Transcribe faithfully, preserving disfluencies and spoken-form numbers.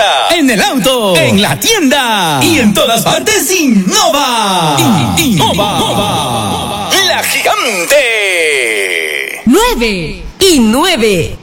casa, en el auto, en la tienda y en todas partes. Innova. Innova. Innova. La Gigante. Nueve y nueve.